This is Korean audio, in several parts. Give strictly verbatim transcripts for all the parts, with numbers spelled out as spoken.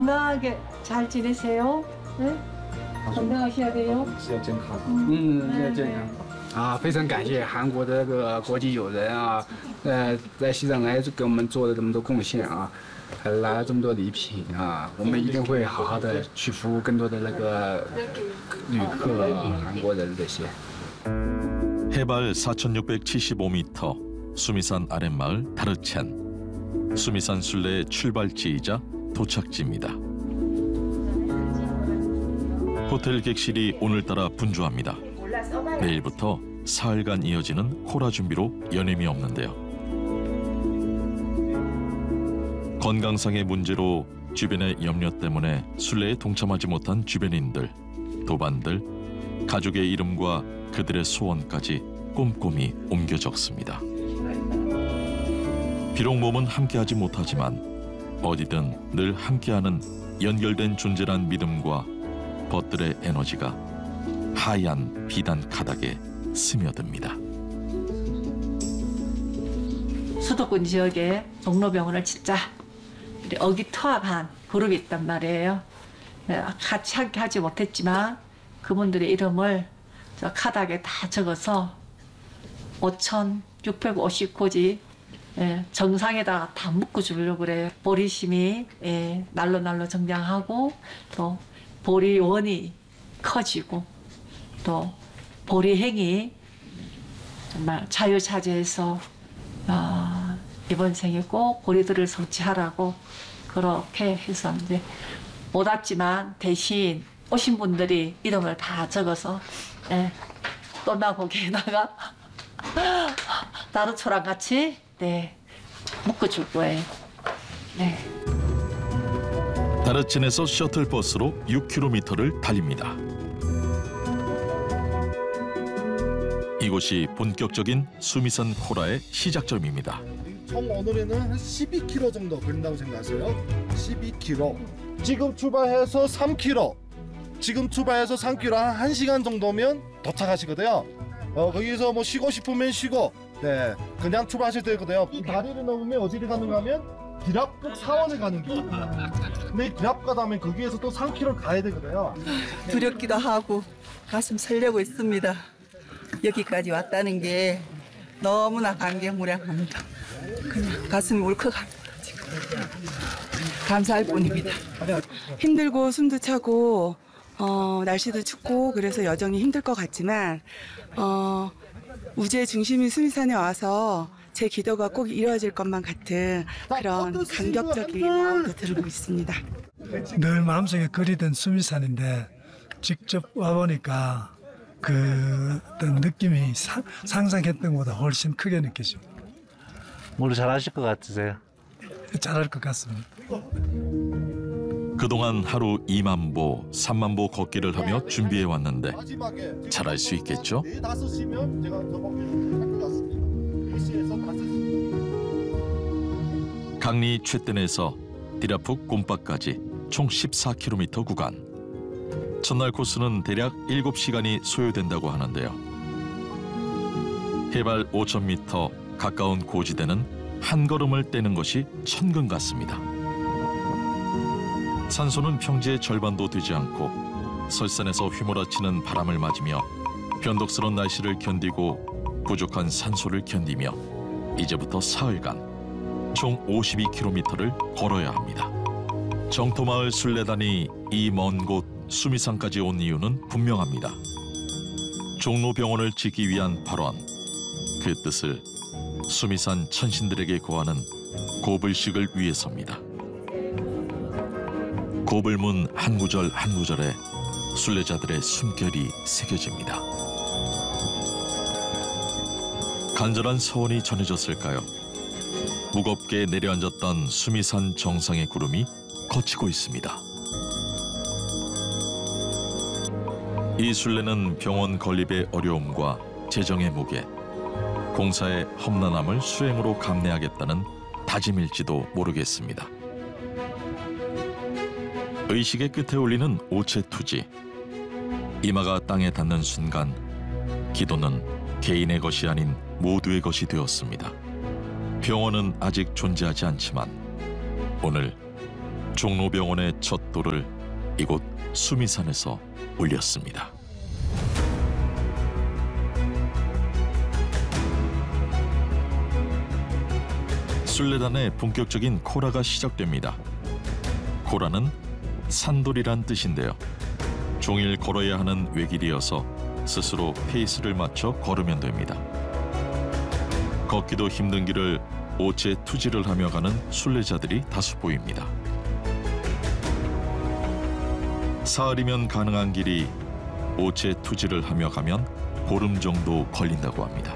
건강하게 잘 지내세요. 네? 건강하셔야 돼요. 要健康。 嗯，要健康。啊，非常感谢韩国的这个国际友人啊，呃，在西藏来给我们做了这么多贡献啊，还来了这么多礼品啊，我们一定会好好的去服务更多的那个旅客、韩国人这些。 해발 사천육백칠십오 미터 수미산 아랫마을 다르첸. 수미산 순례의 출발지이자 도착지입니다. 호텔 객실이 오늘따라 분주합니다. 내일부터 사흘간 이어지는 호라 준비로 여념이 없는데요. 건강상의 문제로 주변의 염려 때문에 순례에 동참하지 못한 주변인들, 도반들, 가족의 이름과 그들의 소원까지 꼼꼼히 옮겨 적습니다. 비록 몸은 함께하지 못하지만 어디든 늘 함께하는 연결된 존재란 믿음과 벗들의 에너지가 하얀 비단 가닥에 스며듭니다. 수도권 지역에 종로병원을 진짜 어기투합한 그룹이 있단 말이에요. 같이 함께 하지 못했지만 그분들의 이름을 저 카닥에 다 적어서 오천육백오십구 지 예, 정상에다가 다 묶어주려고 그래요. 보리심이 예, 날로 날로 정장하고 또 보리원이 커지고 또 보리행이 정말 자유자재해서 어, 이번 생에 꼭 보리들을 성취하라고 그렇게 해서 이제 못 왔지만 대신 오신 분들이 이름을 다 적어서 예, 또나 거기에다가 나루초랑 같이 네, 묶어줄 거예요. 네. 다르첸에서 셔틀버스로 육 킬로미터를 달립니다. 이곳이 본격적인 수미산 호라의 시작점입니다. 총 오늘에는 한 십이 킬로미터 정도 걸린다고 생각하세요. 십이 킬로미터. 지금 출발해서 삼 킬로미터. 지금 출발해서 삼 킬로미터 한 1시간 정도면 도착하시거든요. 어, 거기서 뭐 쉬고 싶으면 쉬고, 네, 그냥 출발하실 때거든요. 이 다리를 넘으면 어디를 가는가 하면 기랍국 사원에 가는 길이거든요. 근데 기랍 가다 하면 거기에서 또 삼 킬로미터를 가야 되거든요. 두렵기도 하고 가슴 설레고 있습니다. 여기까지 왔다는 게 너무나 감개무량합니다. 그냥 가슴이 울컥합니다. 지금. 감사할 뿐입니다. 힘들고 숨도 차고 어, 날씨도 춥고 그래서 여전히 힘들 것 같지만 어, 우주의 중심인 수미산에 와서 제 기도가 꼭 이루어질 것만 같은 그런 감격적인 마음도 들고 있습니다. 늘 마음속에 그리던 수미산인데 직접 와보니까 그 어떤 느낌이 사, 상상했던 것보다 훨씬 크게 느껴집니다. 오늘 잘하실 것 같으세요? 잘할 것 같습니다. 그동안 하루 이만 보, 삼만 보 걷기를 하며 준비해 왔는데 잘할 수 있겠죠? 강리 최뜬에서 디라푹 꼼빠까지 총 십사 킬로미터 구간. 첫날 코스는 대략 일곱 시간이 소요된다고 하는데요. 해발 오천 미터 가까운 고지대는 한 걸음을 떼는 것이 천근 같습니다. 산소는 평지의 절반도 되지 않고 설산에서 휘몰아치는 바람을 맞으며 변덕스러운 날씨를 견디고 부족한 산소를 견디며 이제부터 사흘간 총 오십이 킬로미터를 걸어야 합니다. 정토마을 순례단이 이 먼 곳 수미산까지 온 이유는 분명합니다. 종로병원을 짓기 위한 발원, 그 뜻을 수미산 천신들에게 고하는 고불식을 위해서입니다. 고불문 한 구절 한 구절에 순례자들의 숨결이 새겨집니다. 간절한 서원이 전해졌을까요? 무겁게 내려앉았던 수미산 정상의 구름이 걷히고 있습니다. 이 순례는 병원 건립의 어려움과 재정의 무게, 공사의 험난함을 수행으로 감내하겠다는 다짐일지도 모르겠습니다. 의식의 끝에 올리는 오체투지. 이마가 땅에 닿는 순간 기도는 개인의 것이 아닌 모두의 것이 되었습니다. 병원은 아직 존재하지 않지만 오늘 종로병원의 첫 돌을 이곳 수미산에서 올렸습니다. 순례단의 본격적인 코라가 시작됩니다. 코라는 산돌이란 뜻인데요. 종일 걸어야 하는 외길이어서 스스로 페이스를 맞춰 걸으면 됩니다. 걷기도 힘든 길을 오체 투지를 하며 가는 순례자들이 다수 보입니다. 사흘이면 가능한 길이 오체 투지를 하며 가면 보름 정도 걸린다고 합니다.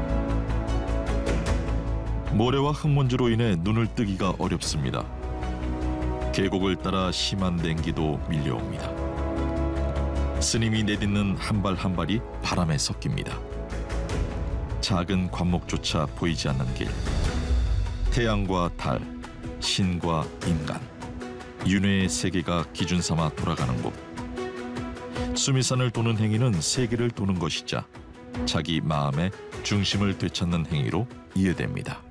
모래와 흙먼지로 인해 눈을 뜨기가 어렵습니다. 계곡을 따라 심한 냉기도 밀려옵니다. 스님이 내딛는 한 발 한 발이 바람에 섞입니다. 작은 관목조차 보이지 않는 길. 태양과 달, 신과 인간, 윤회의 세계가 기준 삼아 돌아가는 곳. 수미산을 도는 행위는 세계를 도는 것이자 자기 마음의 중심을 되찾는 행위로 이해됩니다.